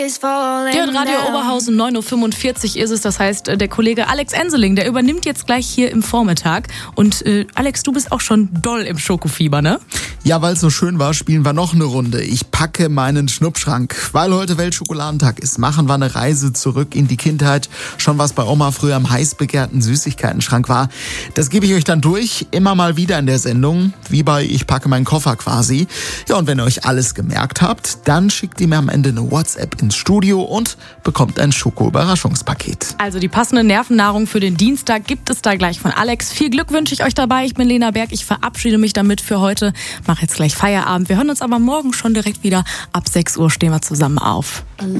Der Radio Oberhausen, 9.45 Uhr ist es. Das heißt, der Kollege Alex Enseling, der übernimmt jetzt gleich hier im Vormittag. Und Alex, du bist auch schon doll im Schokofieber, ne? Ja, weil es so schön war, spielen wir noch eine Runde. Ich packe meinen Schnuppschrank. Weil heute Weltschokoladentag ist, machen wir eine Reise zurück in die Kindheit. Schon was bei Oma früher im heiß begehrten Süßigkeitenschrank war. Das gebe ich euch dann durch, immer mal wieder in der Sendung. Wie bei Ich packe meinen Koffer quasi. Ja, und wenn ihr euch alles gemerkt habt, dann schickt ihr mir am Ende eine WhatsApp ins Studio und bekommt ein Schoko-Überraschungspaket. Also die passende Nervennahrung für den Dienstag gibt es da gleich von Alex. Viel Glück wünsche ich euch dabei. Ich bin Lena Berg. Ich verabschiede mich damit für heute. Mache jetzt gleich Feierabend. Wir hören uns aber morgen schon direkt wieder. Ab 6 Uhr stehen wir zusammen auf.